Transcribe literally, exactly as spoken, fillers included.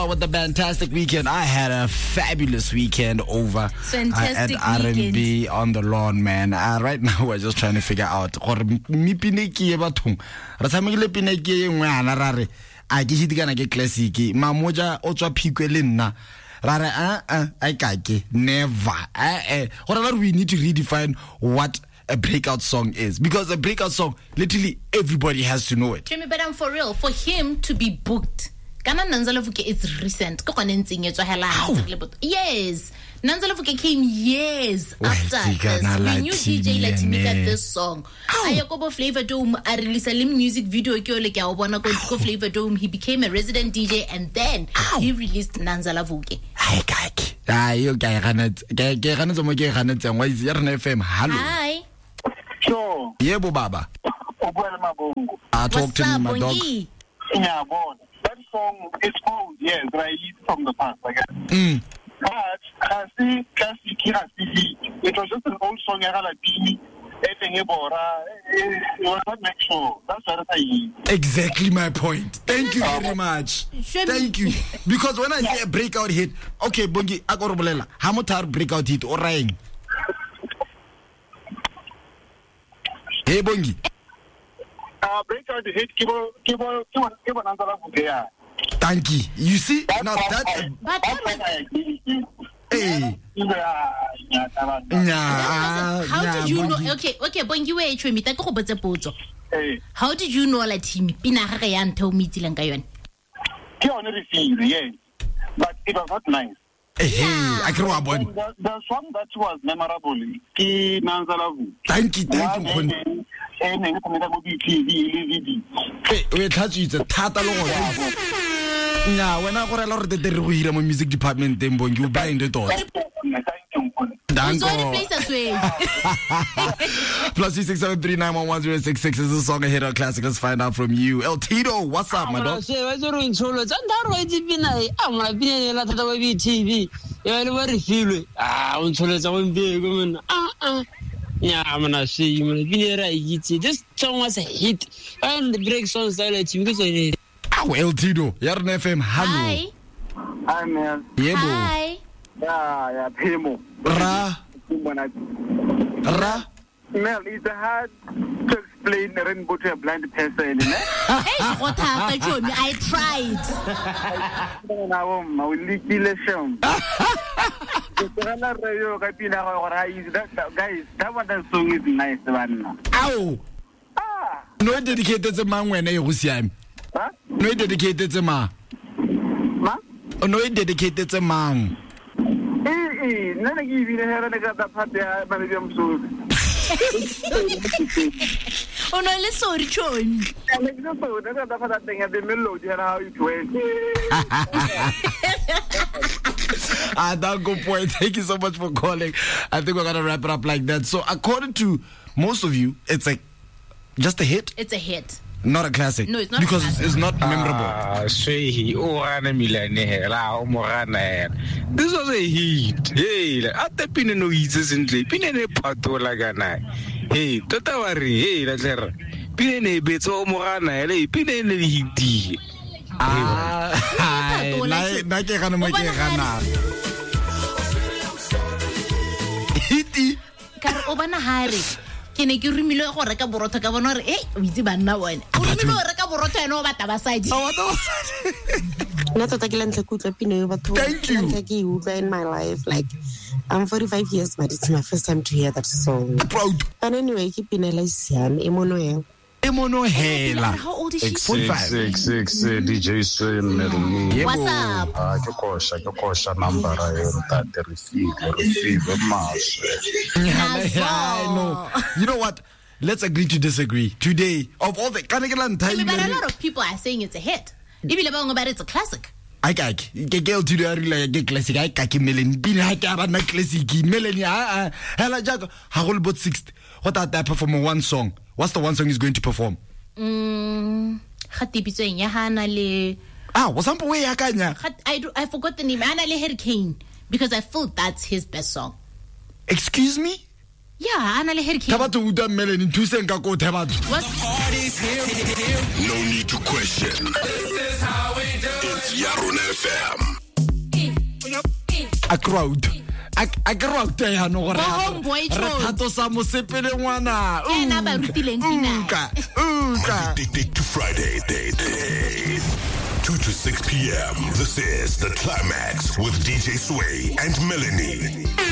With the fantastic weekend, I had a fabulous weekend over Fantastic uh, at R and B on the lawn, man. Uh, right now, we're just trying to figure out. Gore mi pineki e bathong re tshamekile pineki e nngwe ana ra re a ke hiti kana ke classic mamoja o tswa phikwe le nna ra re a a ai ka ke never eh gore we need to redefine what a breakout song is, because a breakout song literally everybody has to know it. Jimmy, but I'm for real. For him to be booked, Kana Nanzalavuke is recent. Yes, Nanzalavuke came years Well, after this. We knew D J Latimika got this song. Ayakobo Flavor Dome, I released a music video. Go Flavor Dome. He became a resident D J, and then Ow. he released Nanzalavuke. Hi, kaki. Ah, you guy Hanet. Gay Hanet or Gay Hanet and why is your F M? Hello. Hi. Sure. Yebo Baba. I talk to me, my dog. Yeah, boy. That song is old, yes, right? From the past, I guess. Mm. But I see classic, it was just an old song. I had it was not make sure. That's what I Exactly my point. Thank you very much. Thank you. Because when I say a breakout hit, okay, Bongi, Agorobolela, how much are breakout hit or rain? Hey, Bongi. Uh, breakout hit, give on, give on, give on, give on another yeah. Thank you. You see, That's now that. Uh, But that was, hey. Yeah, yeah, Nah, how nah, did you know? Bongi. Okay, okay, Bongi, wait, wait, wait, wait, wait, Hey, how did you know like team? Pina Harayan told me Tilangayon. he only received, yes, but it was not nice. Hey, I can't remember. The, the song that was memorable, Ki Nanzalavu. Thank you, thank you. Bongi. Hey, we touch you. It's a tata long. Yeah, when I got a lot of the real music department, then Bongi, you buying the door. Plus two six seven three nine one one zero six six is the song ahead of classic. Let's find out from you. El Tito, what's up, my dog? Yeah, I'm gonna see you. This song was a hit. And the break song started because I did. Oh, El Tito, Yarn F M, hello. Hi. Hi, man. Yebo. Hi. Yeah, yeah, Pimo. Ra. Ra. Mel, it's hard to explain the rainbow to a blind person, eh? Hey, what happened to me? I tried. I will leak you. Guys, that one that song is nice, man. Ow. Ah. No dedicated to man when I was young. Huh? No dedicated to man. Ma? Oh, no dedicated to man. Eh, eh, none of you here and I got that part there, but I'm so. Oh no, let's sorry, John. And I got that thing at the middle of how it went. Ah, that good point. Thank you so much for calling. I think we're gonna wrap it up like that. So, according to most of you, it's like just a hit. It's a hit. Not a classic. No, it's not because a classic. it's not memorable. Ah, say oh, ana millionaire, la o morana. This was a hit. Hey, at the pin no easy in pin ne patola gana. Hey, tota wari, hey, la tera. Pin ne beto morana, le pin ne hiti. Ah, na na ke gana mo ke gana. Hiti. Kar obana hari. Kene ke rumile go reka borotho ka bona re eh o itse banna bone o rumile go reka borotho eno ba tabasadi nna tota ke lantla ke utlwa pino yo batho Thank you. ke ke utlwa in my life, like I'm forty-five years, but it's my first time to hear that song. Proud. But anyway, ke pinela isiame e mono eng Emono hela. How old is she? Six, six, six, D J Swim. What's up? Ah, ke kosha, ke kosha number ayo ntate receive, receive mas. I know. You know what? Let's agree to disagree. Today, of all the Kanakelan time. But a lot of people are saying it's a hit. Even about it's a classic. I kak. Ke ke to the like a classic. I kak melon. Bin ha ka ba na classic. Melon ah ah. Hela jago. Ha go about sixth. What are that perform one song? What's the one song he's going to perform? Mm. Khatipitso nya hana le. Ah, what's up way akanya? I do, I forgot the name. Hana le Hurricane, because I feel that's his best song. Excuse me? Yeah, Hana le Hurricane. Tabato uda melon in two sen ka ko tabato. What? always here. here. No need to question. This is how we do It's Yarona F M. A crowd. A a crowd ya no gore. Bo homeboy Re Jones. thato sa mosepele ngwana. Ke ena ba rutileng kina. Uka. Uka. Monday to Friday, day, day. two to six p.m. This is The Climax with D J Sway and Melanie.